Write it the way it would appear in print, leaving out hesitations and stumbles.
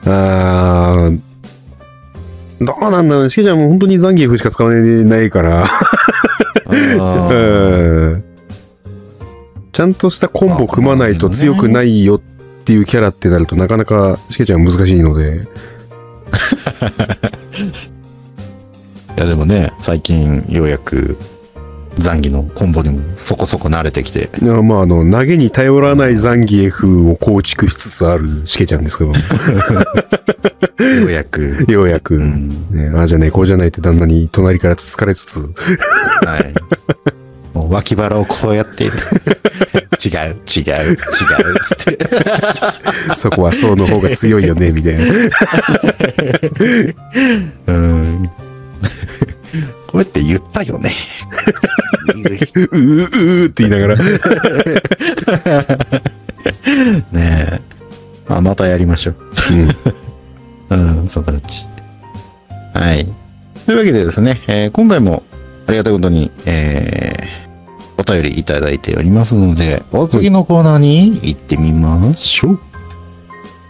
どうなんだろうね。しけちゃんも本当にザンギエフしか使わないから。ちゃんとしたコンボ組まないと強くないよっていうキャラってなるとなかなかしけちゃん難しいので。 いやでもね、最近ようやくザンギのコンボにもそこそこ慣れてきて。 いやまあ投げに頼らないザンギエフを構築しつつあるしけちゃんですけど。 ようやく。 ようやく。ね、ああじゃねえこうじゃないって旦那に隣からつつかれつつ。はい。 もう脇腹をこうやって。違うつって。 そこはそうの方が強いよね、みたいな。 こうやって言ったよね。 って言いながら。 ねえ。またやりましょう。そんな感じ。はい。というわけでですね、今回もありがたいことに、お便りいただいておりますので、お次のコーナーに行ってみましょう。